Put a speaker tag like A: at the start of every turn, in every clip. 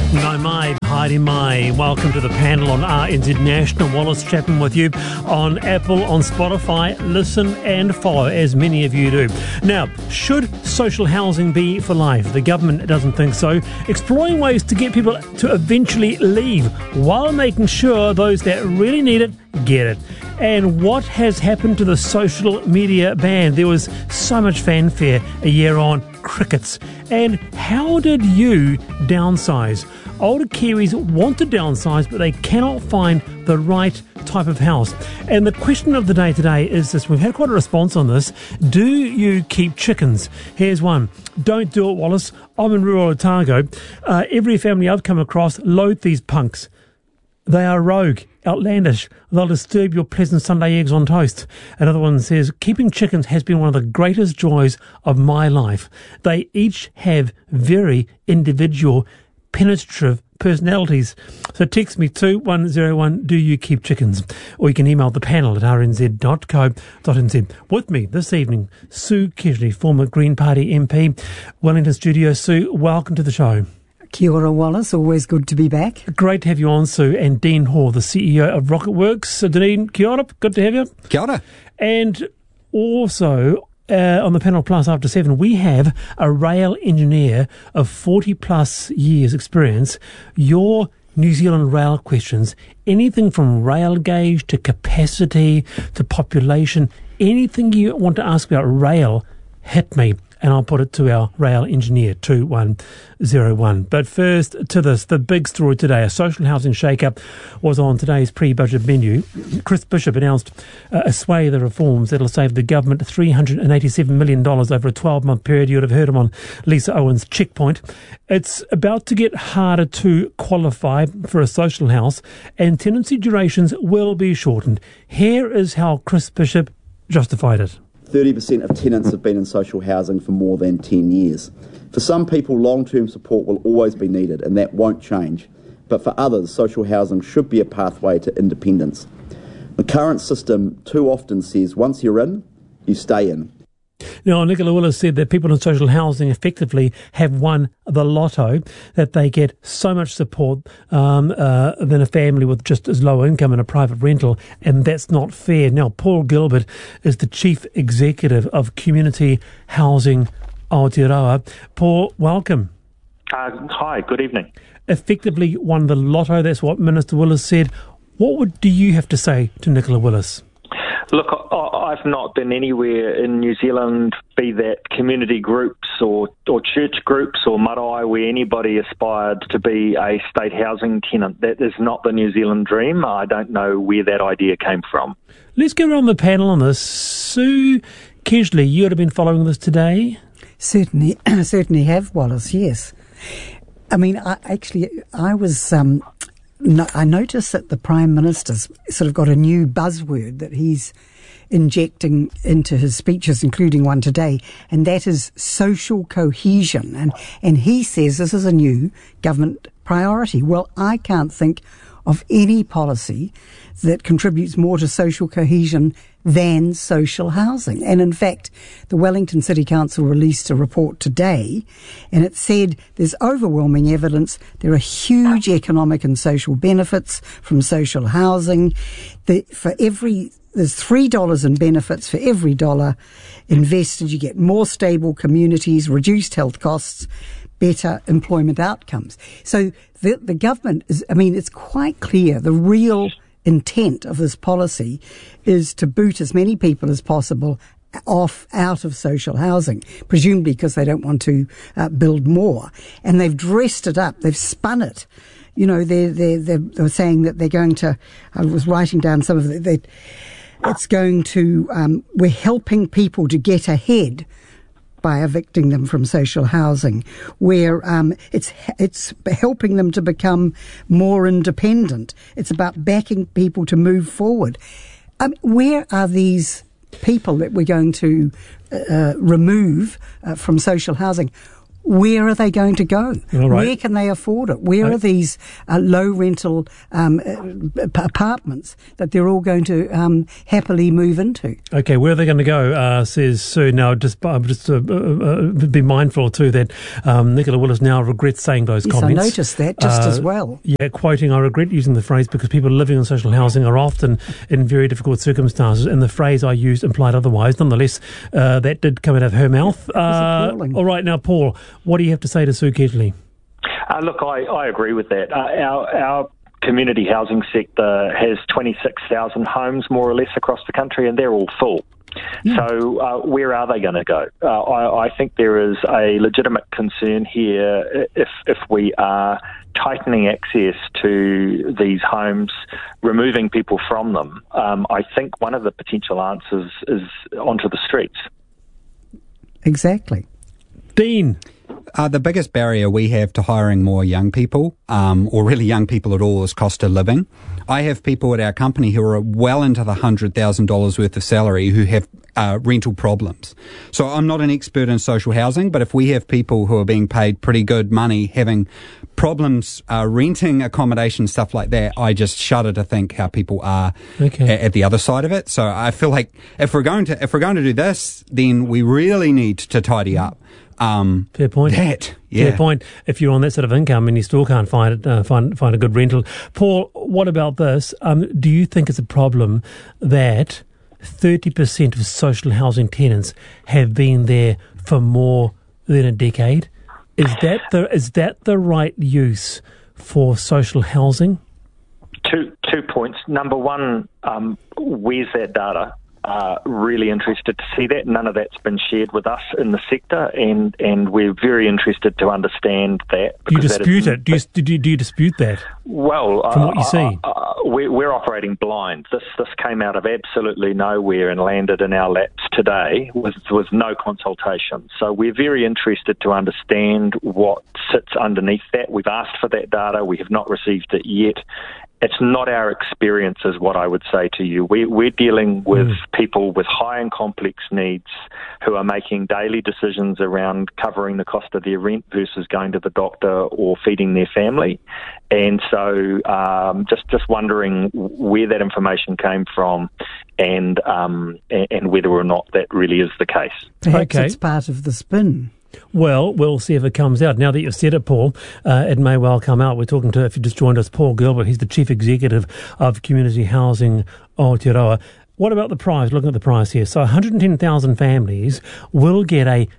A: No mai, Heidi Mai. Welcome to the panel on RNZ National. Wallace Chapman with you on Apple, on Spotify. Listen and follow, as many of you do. Now, should social housing be for life? The government doesn't think so. Exploring ways to get people to eventually leave while making sure those that really need it get it. And what has happened to the social media ban? There was so much fanfare a year on. Crickets. And how did you downsize? Older Kiwis want to downsize, but they cannot find the right type of house. And the question of the day today is this. We've had quite a response on this. Do you keep chickens? Here's one. Don't do it, Wallace. I'm in rural Otago. Every family I've come across loathe these punks. They are rogue, outlandish. They'll disturb your pleasant Sunday eggs on toast. Another one says, keeping chickens has been one of the greatest joys of my life. They each have very individual, penetrative personalities. So text me 2101, do you keep chickens? Or you can email the panel at rnz.co.nz. With me this evening, Sue Kesley, former Green Party MP, Wellington Studio. Sue, welcome to the show.
B: Kia ora, Wallace. Always good to be back.
A: Great to have you on, Sue. And Dean Hall, the CEO of Rocketworks. So, Dean, kia ora. Good to have you.
C: Kia ora.
A: And also, on the panel plus after 7, we have a rail engineer of 40-plus years experience. Your New Zealand rail questions, anything from rail gauge to capacity to population, anything you want to ask about rail, hit me. And I'll put it to our rail engineer, 2101. But first to this, the big story today. A social housing shake-up was on today's pre-budget menu. Chris Bishop announced a swathe of reforms that'll save the government $387 million over a 12-month period. You would have heard him on Lisa Owen's Checkpoint. It's about to get harder to qualify for a social house, and tenancy durations will be shortened. Here is how Chris Bishop justified it.
D: 30% of tenants have been in social housing for more than 10 years. For some people, long-term support will always be needed, and that won't change. But for others, social housing should be a pathway to independence. The current system too often says once you're in, you stay in.
A: Now, Nicola Willis said that people in social housing effectively have won the lotto, that they get so much support than a family with just as low income in a private rental, and that's not fair. Now, Paul Gilbert is the Chief Executive of Community Housing Aotearoa. Paul, welcome.
E: Hi, good evening.
A: Effectively won the lotto, that's what Minister Willis said. What do you have to say to Nicola Willis?
E: Look, I've not been anywhere in New Zealand, be that community groups or church groups or marae, where anybody aspired to be a state housing tenant. That is not the New Zealand dream. I don't know where that idea came from.
A: Let's go around the panel on this. Sue Kesley, you would have been following this today?
B: Certainly have, Wallace, yes. I mean, I was... I noticed that the Prime Minister's sort of got a new buzzword that he's injecting into his speeches, including one today, and that is social cohesion. And he says this is a new government priority. Well, I can't think of any policy that contributes more to social cohesion than social housing. And in fact, the Wellington City Council released a report today, and it said there's overwhelming evidence there are huge economic and social benefits from social housing. There's $3 in benefits for every dollar invested. You get more stable communities, reduced health costs, better employment outcomes. So the government is, I mean, it's quite clear the real intent of this policy is to boot as many people as possible out of social housing, presumably because they don't want to build more. And they've dressed it up, they've spun it. You know, they're saying that they're going to, I was writing down some of it, it's going to, we're helping people to get ahead by evicting them from social housing, where it's helping them to become more independent. It's about backing people to move forward. Where are these people that we're going to remove from social housing? where are they going to go?
A: All right.
B: Where can they afford it? Where are these low rental apartments that they're all going to happily move into?
A: Okay, where are they going to go, says Sue. Now, just be mindful too that Nicola Willis now regrets saying those comments.
B: I noticed that just as well.
A: Yeah, quoting, I regret using the phrase because people living in social housing are often in very difficult circumstances, and the phrase I used implied otherwise. Nonetheless, that did come out of her mouth. All right, now, Paul, what do you have to say to Sue Kedgley?
E: Look, I agree with that. Our community housing sector has 26,000 homes, more or less, across the country, and they're all full. Yeah. So where are they going to go? I think there is a legitimate concern here if we are tightening access to these homes, removing people from them. I think one of the potential answers is onto the streets.
B: Exactly.
A: Dean?
C: The biggest barrier we have to hiring more young people, or really young people at all, is cost of living. I have people at our company who are well into the $100,000 worth of salary who have rental problems. So I'm not an expert in social housing, but if we have people who are being paid pretty good money having problems renting accommodation, stuff like that, I just shudder to think how people are at the other side of it. So I feel like if we're going to do this, then we really need to tidy up.
A: Fair point.
C: Fair
A: point. If you're on that sort of income and you still can't find a good rental. Paul, what about this? Do you think it's a problem that 30% of social housing tenants have been there for more than a decade? Is that the right use for social housing?
E: Two points. Number one, where's that data? Really interested to see that. None of that's been shared with us in the sector, and we're very interested to understand that.
A: Do you dispute it? Do you dispute that?
E: Well,
A: from what you see,
E: we're operating blind. This came out of absolutely nowhere and landed in our laps today with no consultation. So we're very interested to understand what sits underneath that. We've asked for that data. We have not received it yet. It's not our experience, is what I would say to you. We're dealing with people with high and complex needs who are making daily decisions around covering the cost of their rent versus going to the doctor or feeding their family. And so just wondering where that information came from and whether or not that really is the case.
B: Perhaps it's part of the spin.
A: Well, we'll see if it comes out. Now that you've said it, Paul, it may well come out. We're talking to, if you just joined us, Paul Gilbert. He's the Chief Executive of Community Housing Aotearoa. What about the price? Looking at the price here. So 110,000 families will get a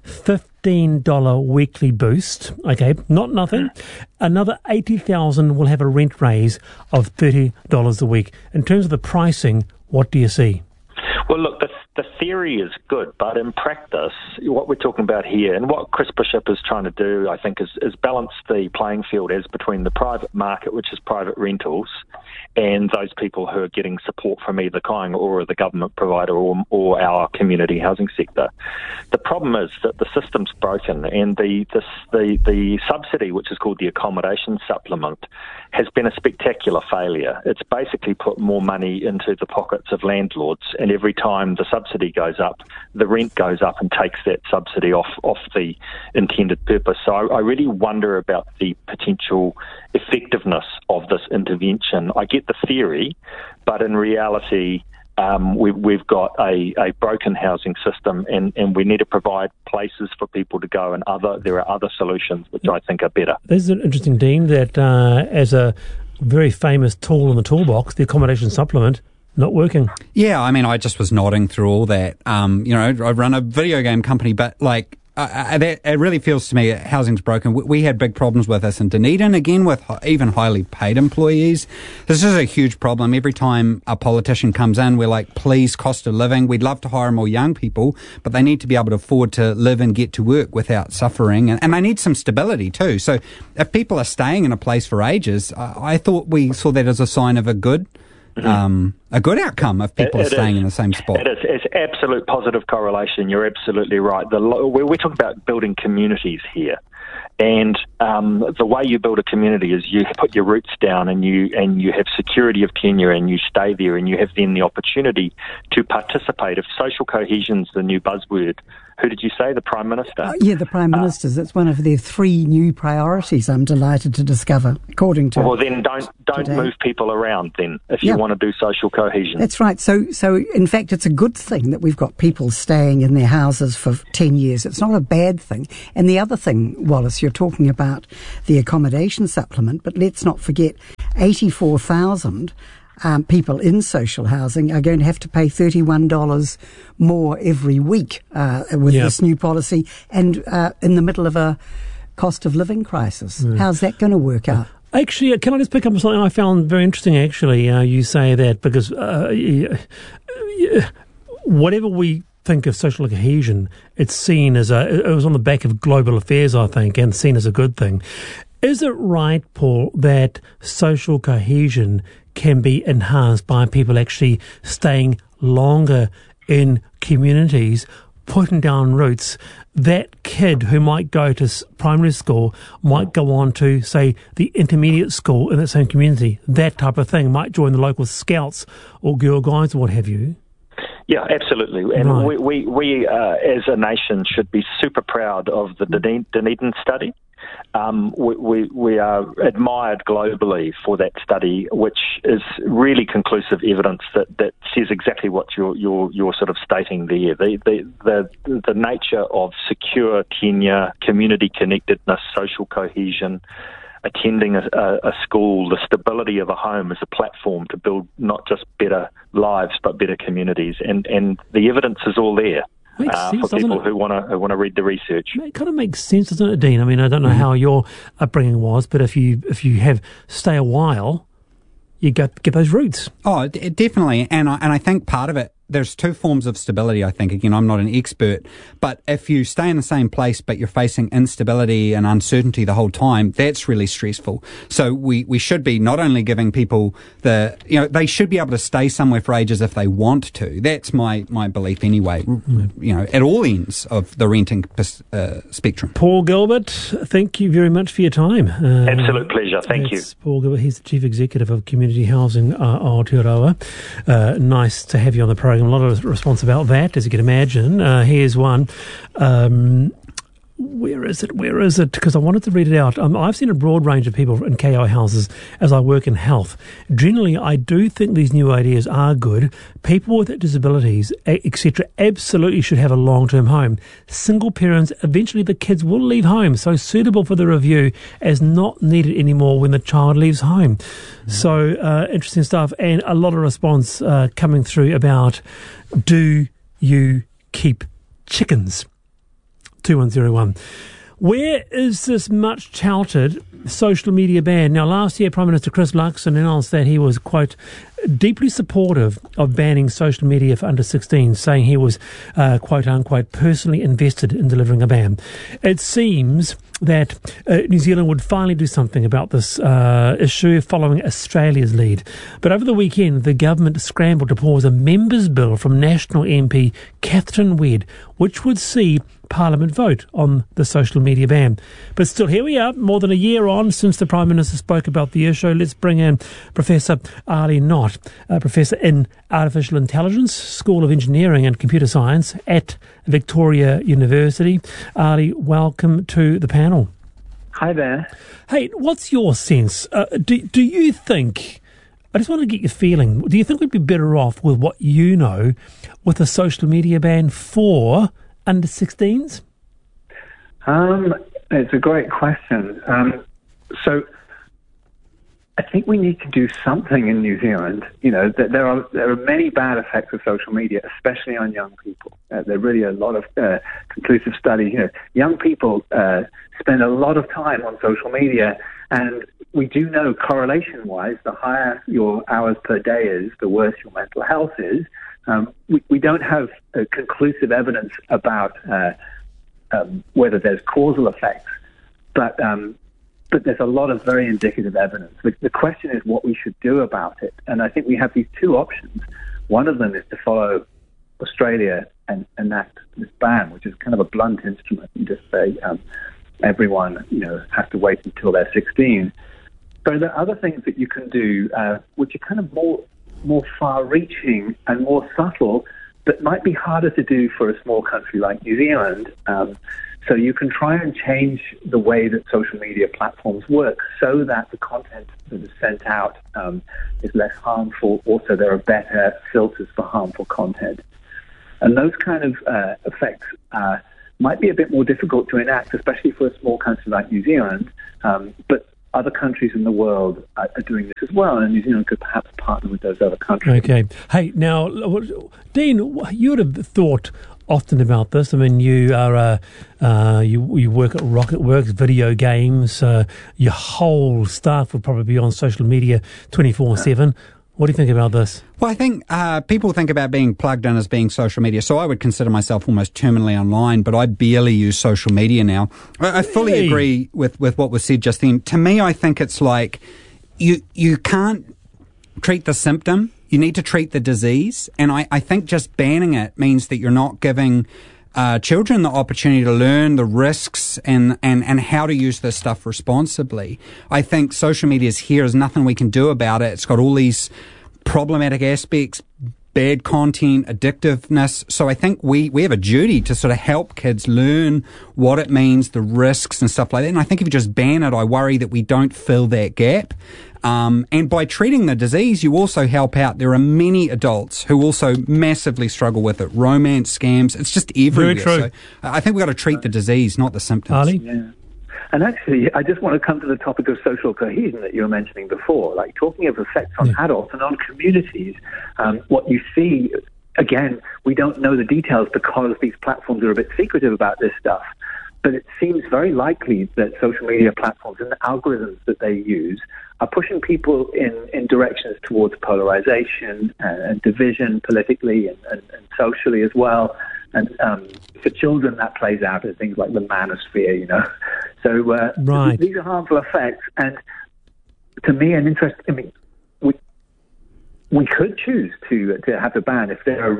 A: $15 weekly boost. Okay, not nothing. Another 80,000 will have a rent raise of $30 a week. In terms of the pricing, what do you see?
E: Well, look, the theory is good, but in practice, what we're talking about here and what Chris Bishop is trying to do, I think, is balance the playing field as between the private market, which is private rentals, and those people who are getting support from either Kāinga or the government provider or our community housing sector. The problem is that the system's broken, and the subsidy, which is called the accommodation supplement, has been a spectacular failure. It's basically put more money into the pockets of landlords, and every time the subsidy goes up, the rent goes up and takes that subsidy off the intended purpose. So I really wonder about the potential effectiveness of this intervention. I get the theory, but in reality, we've got a broken housing system, and we need to provide places for people to go, and there are other solutions which I think are better.
A: This is interesting, Dean, that as a very famous tool in the toolbox, the accommodation supplement, not working.
C: Yeah, I mean, I just was nodding through all that. I run a video game company, but it really feels to me housing's broken. We had big problems with this in Dunedin, again, with even highly paid employees. This is a huge problem. Every time a politician comes in, we're like, please, cost of living. We'd love to hire more young people, but they need to be able to afford to live and get to work without suffering. And they need some stability too. So if people are staying in a place for ages, I thought we saw that as a sign of a good outcome of people staying in the same spot.
E: It is. It's absolute positive correlation. You're absolutely right. We're talking about building communities here. And the way you build a community is you put your roots down and you have security of tenure and you stay there and you have then the opportunity to participate. If social cohesion's the new buzzword Who did you say? The Prime Minister?
B: Yeah, the Prime Minister's. It's one of their 3 new priorities, I'm delighted to discover, according to...
E: Well, then don't move people around, then, if you want to do social cohesion.
B: That's right. So, in fact, it's a good thing that we've got people staying in their houses for 10 years. It's not a bad thing. And the other thing, Wallace, you're talking about the accommodation supplement, but let's not forget 84,000 people in social housing are going to have to pay $31 more every week with this new policy, and in the middle of a cost of living crisis. How's that going to work out?
A: Actually, can I just pick up on something I found very interesting, actually? You say that because whatever we think of social cohesion, it's seen as it was on the back of global affairs, I think, and seen as a good thing. Is it right, Paul, that social cohesion can be enhanced by people actually staying longer in communities, putting down roots? That kid who might go to primary school might go on to, say, the intermediate school in that same community. That type of thing might join the local scouts or Girl Guides or what have you.
E: Yeah, absolutely. And
A: Right.
E: we as a nation should be super proud of the Dunedin study. We are admired globally for that study, which is really conclusive evidence that says exactly what you're sort of stating there. The nature of secure tenure, community connectedness, social cohesion, attending a school, the stability of a home as a platform to build not just better lives but better communities, and the evidence is all there.
A: Makes sense,
E: for people
A: doesn't it?
E: who want to read the research.
A: It kind of makes sense, doesn't it, Dean? I mean, I don't know how your upbringing was, but if you stay a while, you get those roots.
C: Oh, definitely. And I think part of it, there's 2 forms of stability, I think. Again, I'm not an expert, but if you stay in the same place but you're facing instability and uncertainty the whole time, that's really stressful. So we should be not only giving people they should be able to stay somewhere for ages if they want to. That's my belief anyway, at all ends of the renting spectrum.
A: Paul Gilbert, thank you very much for your time.
E: Absolute pleasure. Thank you.
A: Paul Gilbert. He's the Chief Executive of Community Housing Aotearoa. Nice to have you on the program. A lot of response about that, as you can imagine. Here's one. Where is it? Because I wanted to read it out. I've seen a broad range of people in KI houses as I work in health. Generally, I do think these new ideas are good. People with disabilities, etc., absolutely should have a long-term home. Single parents, eventually the kids will leave home, so suitable for the review as not needed anymore when the child leaves home. So, interesting stuff, and a lot of response coming through about, do you keep chickens? 2101. Where is this much touted social media ban? Now, last year, Prime Minister Chris Luxon announced that he was, quote, deeply supportive of banning social media for under 16, saying he was, quote unquote, personally invested in delivering a ban. It seems that New Zealand would finally do something about this issue following Australia's lead. But over the weekend, the government scrambled to pause a members' bill from National MP Catherine Wedd, which would see Parliament vote on the social media ban. But still, here we are, more than a year on since the Prime Minister spoke about the issue. Let's bring in Professor Ali Knott, Professor in Artificial Intelligence, School of Engineering and Computer Science at Victoria University. Ali, welcome to the panel.
F: Hi there.
A: Hey, what's your sense? Do you think, I just want to get your feeling, do you think we'd be better off with what you know with a social media ban for under 16s?
F: It's a great question. So I think we need to do something in New Zealand. You know, there are many bad effects of social media, especially on young people. There are really a lot of conclusive studies. You know, young people spend a lot of time on social media, and we do know correlation-wise, the higher your hours per day is, the worse your mental health is. We don't have conclusive evidence about whether there's causal effects, but there's a lot of very indicative evidence. The question is what we should do about it, and I think we have these 2 options. One of them is to follow Australia and enact this ban, which is kind of a blunt instrument, and just say everyone, has to wait until they're 16. But there are other things that you can do, which are kind of more far-reaching and more subtle, that might be harder to do for a small country like New Zealand. So you can try and change the way that social media platforms work so that the content that is sent out is less harmful. Also, there are better filters for harmful content. And those kind of effects might be a bit more difficult to enact, especially for a small country like New Zealand. But other countries in the world are doing this as well, and New Zealand could perhaps partner with those other countries.
A: Okay. Hey, now, Dean, you would have thought often about this. I mean, you are you work at Rocketworks, video games. Your whole staff would probably be on social media 24/7. What do you think about this?
C: Well, I think people think about being plugged in as being social media. So I would consider myself almost terminally online, but I barely use social media now. I fully agree with what was said just then. To me, I think it's like you can't treat the symptom. You need to treat the disease. And I think just banning it means that you're not giving children the opportunity to learn the risks and how to use this stuff responsibly. I think social media is here. There's nothing we can do about it. It's got all these problematic aspects, bad content, addictiveness. So I think we have a duty to sort of help kids learn what it means, the risks and stuff like that. And I think if you just ban it, I worry that we don't fill that gap. And by treating the disease, you also help out. There are many adults who also massively struggle with it. Romance, scams, it's just everywhere.
A: Very true.
C: So I think we've got to treat the disease, not the symptoms.
A: Ali?
F: Yeah. And actually, I just want to come to the topic of social cohesion that you were mentioning before, like talking of effects on adults and on communities. What you see, again, we don't know the details because these platforms are a bit secretive about this stuff. But it seems very likely that social media platforms and the algorithms that they use are pushing people in directions towards polarization and division politically and socially as well. And for children, that plays out in things like the manosphere, you know. So
A: right.
F: These are harmful effects. And to me, we could choose to have a ban if there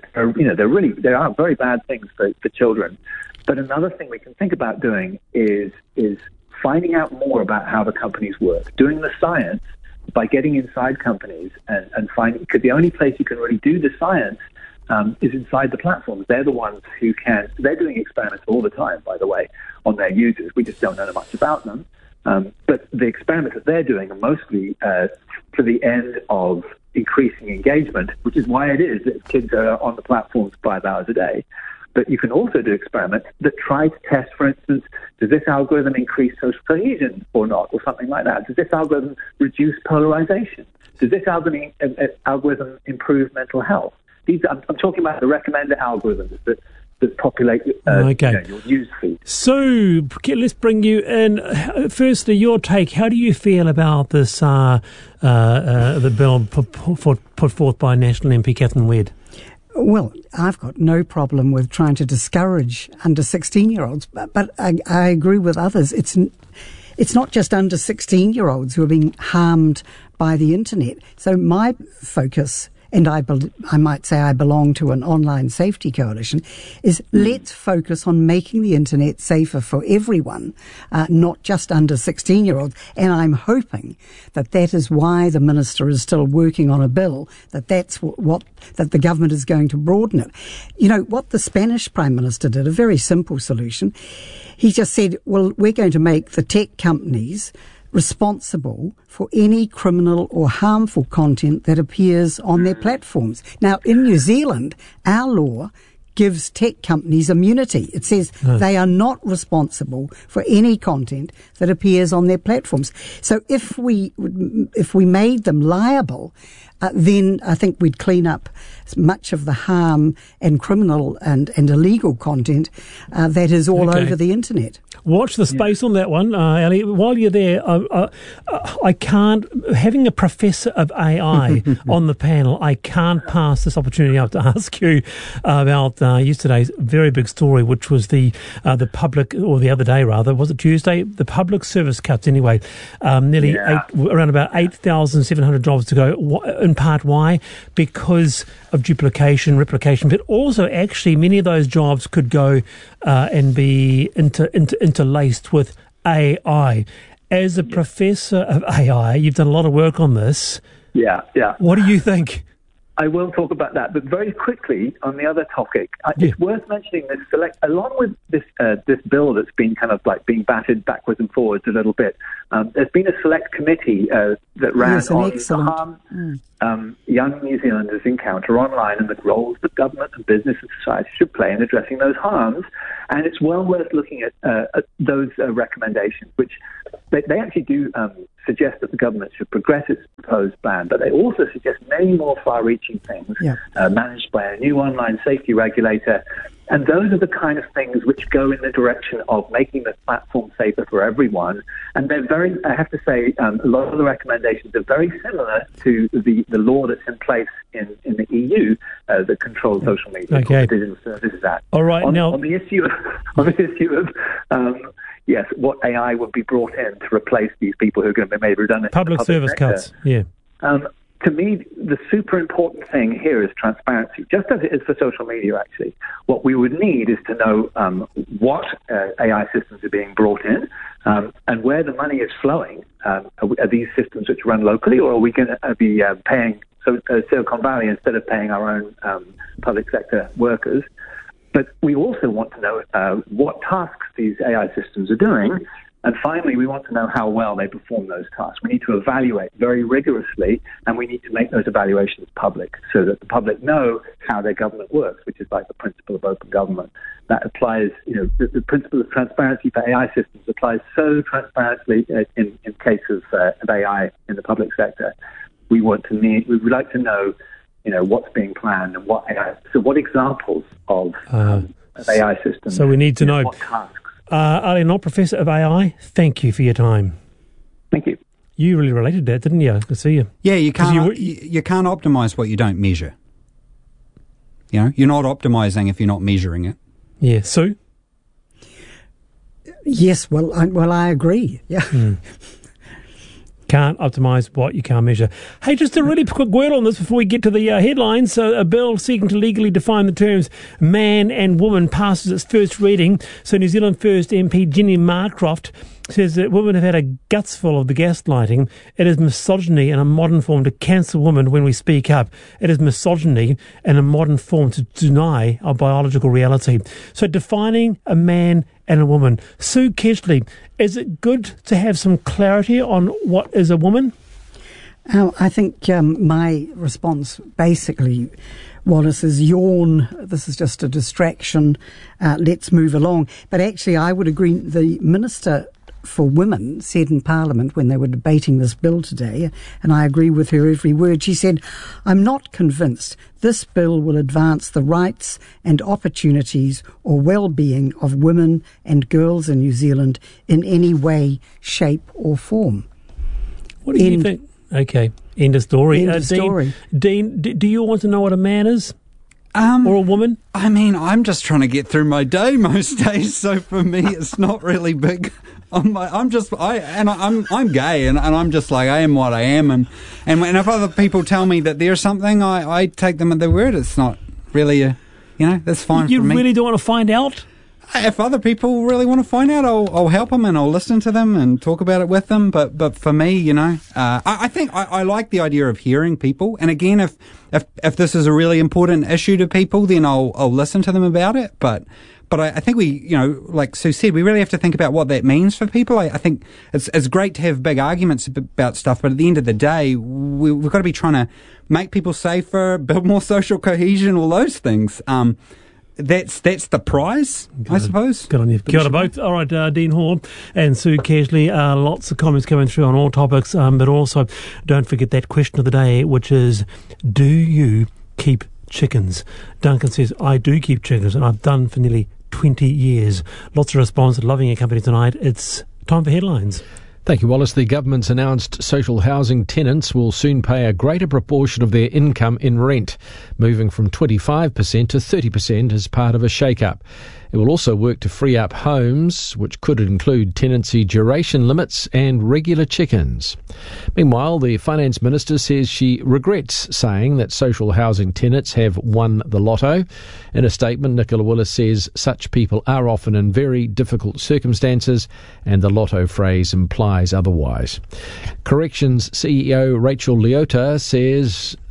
F: are very bad things for children. But another thing we can think about doing is finding out more about how the companies work, doing the science by getting inside companies and finding, because the only place you can really do the science is inside the platforms. They're the ones who can, they're doing experiments all the time, by the way, on their users. We just don't know much about them. But the experiments that they're doing are mostly for the end of increasing engagement, which is why it is that kids are on the platforms 5 hours a day. But you can also do experiments that try to test, for instance, does this algorithm increase social cohesion or not, or something like that? Does this algorithm reduce polarization? Does this algorithm improve mental health? I'm talking about the recommender algorithms that populate your news feed.
A: So let's bring you in. Firstly, your take. How do you feel about this the bill put forth by National MP Catherine Wedd?
B: Well, I've got no problem with trying to discourage under 16-year-olds, but I agree with others. It's not just under 16-year-olds who are being harmed by the internet. So my focus, and I might say I belong to an online safety coalition, is let's focus on making the internet safer for everyone, not just under 16-year-olds. And I'm hoping that is why the minister is still working on a bill, that's that the government is going to broaden it. You know, what the Spanish Prime Minister did, a very simple solution. He just said, well, we're going to make the tech companies responsible for any criminal or harmful content that appears on their platforms. Now, in New Zealand, our law gives tech companies immunity. It says they are not responsible for any content that appears on their platforms. So if we made them liable, then I think we'd clean up much of the harm and criminal and illegal content that is all over the internet.
A: Watch the space on that one, Ali. While you're there, I can't, having a professor of AI on the panel, I can't pass this opportunity up to ask you about yesterday's very big story, which was the public, or the other day rather, was it Tuesday? The public service cuts anyway. Around about 8,700 jobs to go. In part, why? Because of duplication, replication, but also actually many of those jobs could go and be interlaced with AI. As a professor of AI, you've done a lot of work on this.
F: Yeah.
A: What do you think?
F: I will talk about that, but very quickly on the other topic, it's worth mentioning this along with this this bill that's been kind of like being batted backwards and forwards a little bit. There's been a select committee that ran on the harm young New Zealanders encounter online and the roles that government and business and society should play in addressing those harms. And it's well worth looking at those recommendations, which they actually do suggest that the government should progress its proposed ban, but they also suggest many more far-reaching things managed by a new online safety regulator. And those are the kind of things which go in the direction of making the platform safer for everyone. And they're very, I have to say, a lot of the recommendations are very similar to the law that's in place in the EU that controls social media, the Digital Services Act.
A: All right,
F: on the issue of yes, what AI would be brought in to replace these people who are going to be made redundant.
A: Public service cuts,
F: to me, the super important thing here is transparency, just as it is for social media, actually. What we would need is to know what AI systems are being brought in and where the money is flowing. Are these systems which run locally, or are we going to be paying Silicon Valley instead of paying our own public sector workers? But we also want to know what tasks these AI systems are doing. And finally, we want to know how well they perform those tasks. We need to evaluate very rigorously, and we need to make those evaluations public so that the public know how their government works, which is like the principle of open government. That applies, the principle of transparency for AI systems applies so transparently in case of AI in the public sector. We would like to know, what's being planned and what AI. So, what examples of AI systems?
A: So we need to know.
F: What tasks.
A: Ali Knott, Professor of AI, thank you for your time.
F: Thank you.
A: You really related that, didn't you? I could see you.
C: Yeah, you can't optimise what you don't measure. You're not optimising if you're not measuring it.
A: Yeah, Sue?
B: Yes, well, I agree. Yeah.
A: Can't optimise what you can't measure. Hey, just a really quick word on this before we get to the headlines. A bill seeking to legally define the terms man and woman passes its first reading. So New Zealand First MP Jenny Marcroft says that women have had a guts full of the gaslighting. It is misogyny in a modern form to cancel women when we speak up. It is misogyny in a modern form to deny our biological reality. So defining a man and a woman. Sue Keshley, is it good to have some clarity on what is a woman?
B: I think my response basically, Wallace, is yawn. This is just a distraction. Let's move along. But actually, I would agree. The Minister for Women said in Parliament when they were debating this bill today, and I agree with her every word, she said, "I'm not convinced this bill will advance the rights and opportunities or well-being of women and girls in New Zealand in any way, shape or form."
A: What do you think? Okay, end of story.
B: End of story.
A: Dean, do you want to know what a man is? Or a woman?
C: I mean, I'm just trying to get through my day most days, so for me it's not really big. I'm gay, and I'm just like, I am what I am, and if other people tell me that there's something, I take them at their word. It's not really that's fine for me.
A: You really don't want to find out?
C: If other people really want to find out, I'll help them and I'll listen to them and talk about it with them. But for me, I think I like the idea of hearing people. And again, if this is a really important issue to people, then I'll listen to them about it. But I think we, like Sue said, we really have to think about what that means for people. I think it's great to have big arguments about stuff, but at the end of the day, we've got to be trying to make people safer, build more social cohesion, all those things. That's the prize, I suppose.
A: Good on you. Kia ora both. All right, Dean Hall and Sue Keshley. Lots of comments coming through on all topics, but also don't forget that question of the day, which is, do you keep chickens? Duncan says, I do keep chickens, and I've done for nearly 20 years. Lots of response. Loving your company tonight. It's time for headlines.
G: Thank you, Wallace. The government's announced social housing tenants will soon pay a greater proportion of their income in rent, moving from 25% to 30% as part of a shake-up. It will also work to free up homes, which could include tenancy duration limits and regular check-ins. Meanwhile, the Finance Minister says she regrets saying that social housing tenants have won the lotto. In a statement, Nicola Willis says such people are often in very difficult circumstances, and the lotto phrase implies otherwise. Corrections CEO Rachel Leota says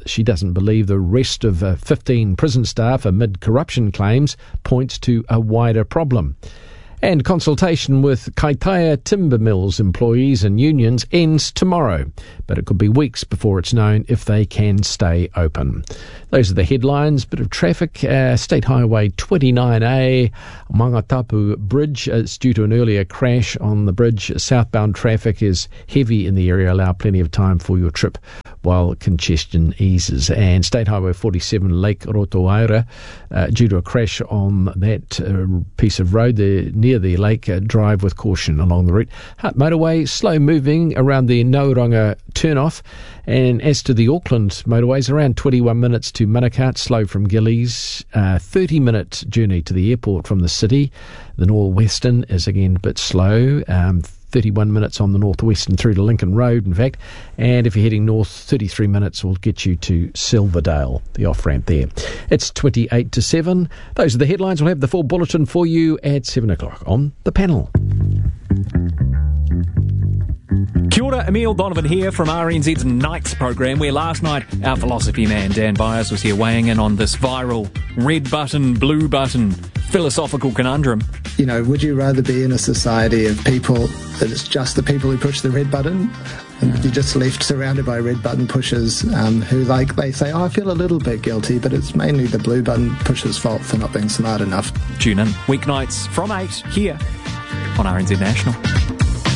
G: she doesn't believe the rest of 15 prison staff amid corruption claims points to a wider problem. And consultation with Kaitaia Timber Mills employees and unions ends tomorrow, but it could be weeks before it's known if they can stay open. Those are the headlines. Bit of traffic. State Highway 29A, Mangatapu Bridge. It's due to an earlier crash on the bridge. Southbound traffic is heavy in the area. Allow plenty of time for your trip while congestion eases. And State Highway 47 Lake Rotoaira, due to a crash on that piece of road there near the lake, drive with caution along the route. Hutt Motorway, slow moving around the Nauranga turnoff. And as to the Auckland motorways, around 21 minutes to Manukau, slow from Gillies, 30-minute journey to the airport from the city. The Northwestern is again a bit slow, 31 minutes on the Northwestern through to Lincoln Road, in fact. And if you're heading north, 33 minutes will get you to Silverdale, the off-ramp there. It's 28 to 7. Those are the headlines. We'll have the full bulletin for you at 7 o'clock on The Panel.
H: Kia ora, Emile Donovan here from RNZ's Nights programme, where last night our philosophy man Dan Byers was here weighing in on this viral red button, blue button philosophical conundrum.
I: You know, would you rather be in a society of people that it's just the people who push the red button, and you're just left surrounded by red button pushers who, like, they say, oh, I feel a little bit guilty, but it's mainly the blue button pushers' fault for not being smart enough.
H: Tune in weeknights from 8 here on RNZ National.